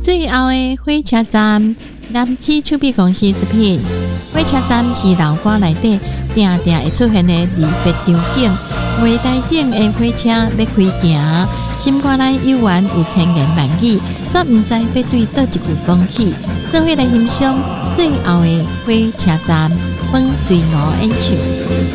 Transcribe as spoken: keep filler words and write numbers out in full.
最后的火车站，南市出品公司出品。火车站是老歌内底定定会出现的离别场景。月台顶的火车要开行，心肝内有缘有千言万语，煞毋知要对倒一句讲起。做伙来欣赏最后的火车站，风随我演唱。